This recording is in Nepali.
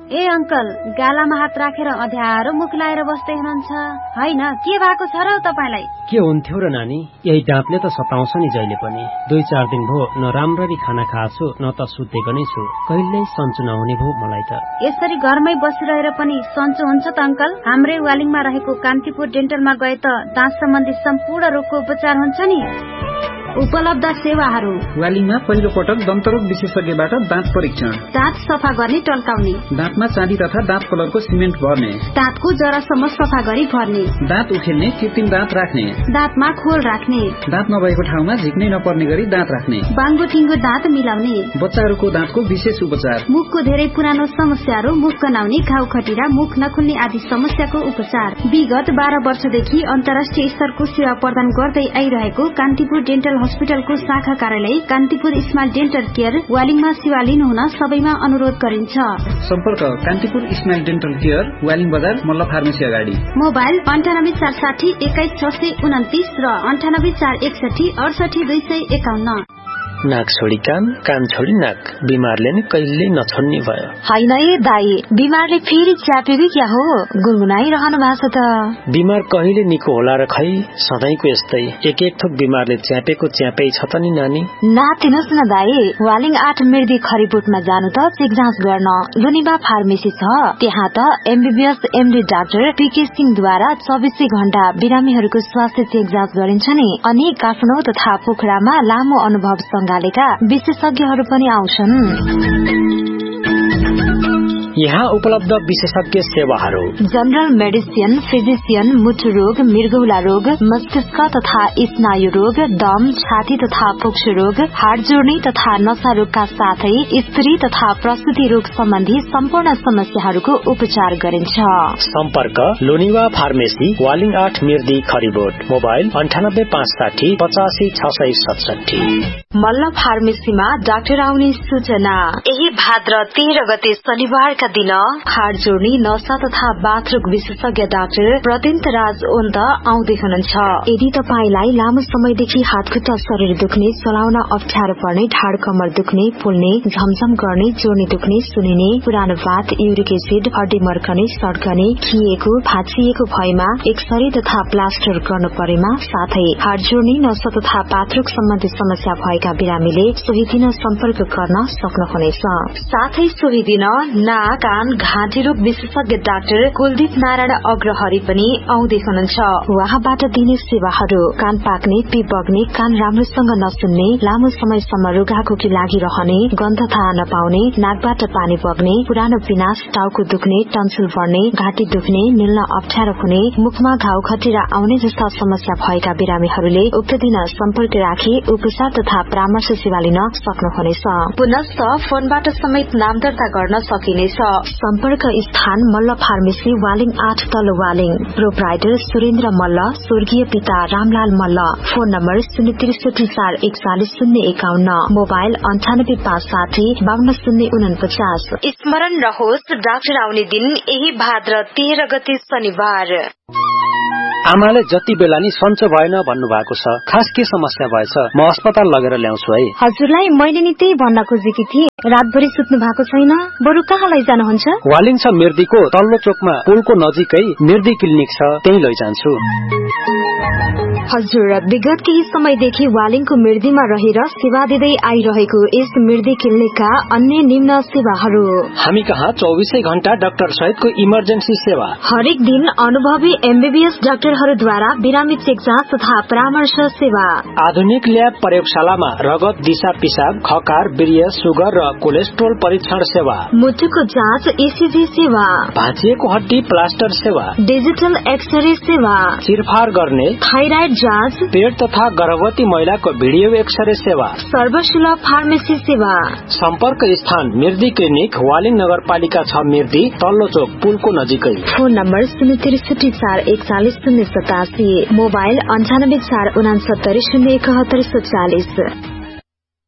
ए अंकल, गालामा हात राखेर अध्यारो मुख लाएर बस्दै हुनुहुन्छ हैन? के भएको छ र तपाईलाई? के हुन्थ्यो र नानी, यही दाँतले त सताउँछ नि जहिले पनि। 2-4 दिन भयो न राम्ररी खाना खाछु न त सुतेको नै छु। कहिल्यै सन्चो नहुने भयो मलाई त। यसरी घरमै बसिरहेर पनि सन्चो हुन्छ त अंकल? हाम्रै वालिङमा रहेको कान्तिपुर डेन्टलमा गए त दाँत सम्बन्धी सम्पूर्ण रोगको उपचार हुन्छ नि। उपलब्ध सेवाहरू: वालिङमा पहिलो पटक दन्तरोग विशेषज्ञबाट दाँत परीक्षण, दाँत सफा गर्ने टल्काउने, दाँतमा चाँदी तथा दाँत कलरको सिमेन्ट भर्ने, दाँतको जरासम्म सफा गरी भर्ने, दाँत उखेल्ने कृत्रिम दाँत राख्ने, दाँतमा खोल राख्ने, दाँत नभएको ठाउँमा झिक्नै नपर्ने गरी दाँत राख्ने, बाङ्गो ठिङ्गो दाँत मिलाउने, बच्चाहरूको दाँतको विशेष उपचार, मुखको धेरै पुरानो समस्याहरू, मुख गनाउने, घाउ खटिरा, मुख नखुल्ने आदि समस्याको उपचार। विगत 12 वर्षदेखि अन्तर्राष्ट्रिय स्तरको सेवा प्रदान गर्दै आइरहेको कान्तिपुर डेन्टल हस्पिटलको शाखा कार्यालय कान्तिपुर स्माइल डेन्टल केयर वालिङमा सेवा लिनुहुन सबैमा अनुरोध गरिन्छ। सम्पर्क Kantipur smile dental care, Waling बजार, मल्ल फार्मेसी अगाडि। मोबाइल 9846 21629 र 9841 68251। नाक छोडी कान, कान छोडी नाक, बिमारले नै कहिल्यै नछोड्ने भयो। हैन ए दाई, बिमारले फेरि च्यापेको क्या हो? गुनगुनाइरहनु भएको छ त। बिमार कहिले निको होला र खै, सधैँको यस्तै एक थोक बिमारले च्यापेको च्यापै छ त नि नानी। नातिनुहोस् न दाई, वालिङ 8 मिर्दी खरिबुटमा जानु त चेक जाँच गर्न लुनिबा फार्मेसी छ। त्यहाँ त एमबीबीएस एमडी डाक्टर पीके सिंहद्वारा 24 घण्टा बिरामीहरूको स्वास्थ्य चेक जाँच गरिन्छ नि। अनि काठमाडौँ तथा पोखरामा लामो अनुभव गालेका विशेषज्ञहरू पनि आउँछन्। यहाँ उपलब्ध विशेषज्ञ सेवाहरू: जनरल मेडिसिन, फिजिशियन, मुटु रोग, मृगौला रोग, मस्तिष्क तथा स्नायु रोग, दम, छाती तथा फोक्सो रोग, हाड जोड्ने तथा नशा रोगका साथै स्त्री तथा प्रसूति रोग सम्बन्धी सम्पूर्ण समस्याहरूको उपचार गरिन्छ। सम्पर्क लोनिवा pharmacy, Waling 8 मिर्दी Kharibot. Mobile 9856 85 667। Malla फार्मेसीमा doctor आउने सूचना। यही भाद्र 13 गते शनिबारका दिन हाड जोड्ने, नशा तथा बाथरोग विशेषज्ञ डाक्टर प्रदिन्त राज ओन्त आउँदै हुनुहुन्छ। यदि तपाईलाई लामो समयदेखि हातखुट्टा शरीर दुख्ने, चलाउन अप्ठ्यारो पर्ने, ढाड कमर दुख्ने, फुल्ने, झमझम गर्ने, जोड्ने दुख्ने, सुनिने, पुरानो बात, युरिक एसिड, हड्डी मर्कने, सड्कने, खिएको, भाँचिएको भएमा एक्सरे तथा प्लास्टर गर्नु परेमा, साथै हाड जोड्ने, नशा तथा बाथरोग सम्बन्धी समस्या भएका बिरामीले सोही दिन सम्पर्क गर्न सक्नुहुनेछ। साथै सोही दिन नाक, कान, घाँटी रोग विशेषज्ञ डाक्टर कुलदीप नारायण अग्रहरी पनि आउँदै हुनुहुन्छ। उहाँबाट दिने सेवाहरू: कान पाक्ने, पिप बग्ने, कान राम्रोसँग नसुन्ने, लामो समयसम्म रुघाखोकी लागिरहने, गन्ध थाहा नपाउने, नाकबाट पानी बग्ने, पुरानो पिनास, टाउको दुख्ने, टन्सिल बढ्ने, घाँटी दुख्ने, निल्न अप्ठ्यारो हुने, मुखमा घाउ खटिरा आउने जस्ता समस्या भएका बिरामीहरूले उक्त दिन सम्पर्क राखी उपचार तथा परामर्श सेवा लिन सक्नुहुनेछ। पुनश्च फोनबाट समेत नाम दर्ता गर्न सकिनेछ। सम्पर्क स्थान मल्ल फार्मेसी, वालिङ 8 तल वालिङ। प्रोप्राइटर सुरेन्द्र मल्ल, स्वर्गीय पिता Ramlal Malla. Phone number 063 41 051। Mobile 9856 52 049। स्मरण रहोस्, डाक्टर आउने दिन यही भाद्र 13 गते शनिबार। आमाले जति बेला नि सन्चो भएन भन्नु भएको छ, खास के समस्या भएछ? म अस्पताल लगेर ल्याउँछु है। हजुरलाई मैले नि त्यही भन्न खोजेकी थिएँ। रातभरि सुत्नु भएको छैन, बरु कहाँ लैजानुहुन्छ? वालिङ छ मिर्दीको तल्लो चोकमा पुलको नजिकै मिर्दी क्लिनिक छ, त्यही लैजान्छु। हजुर, विगत केही समयदेखि वालिङको मिर्दीमा रहेर सेवा दिँदै आइरहेको यस मिर्दी क्लिनिकका अन्य निम्न सेवाहरू: हामी कहाँ 24 घण्टा डाक्टर सहितको इमर्जेन्सी सेवा, हरेक दिन अनुभवी एमबीबीएस डाक्टरहरूद्वारा बिरामी चेक जाँच तथा परामर्श सेवा, आधुनिक ल्याब प्रयोगशालामा रगत, दिशा पिसाब, खकार, वीर्य, सुगर र कोलेस्ट्रोल परीक्षण सेवा, मुटुको जाँच, ईसीजी सेवा, भाँचिएको हड्डी प्लास्टर सेवा, डिजिटल एक्सरे सेवा, चिरफार गर्ने, थाइराइड जाँच, पेट तथा गर्भवती महिलाको भिडियो एक्सरे सेवा, सर्वसुलभ फार्मेसी सेवा। सम्पर्क स्थान मिर्दी क्लिनिक, वालिङ नगरपालिका 6 मिर्दी, तल्लो चोक पुलको नजिकै। Phone number 063 41 087। मोबाइल 98 469 071 140।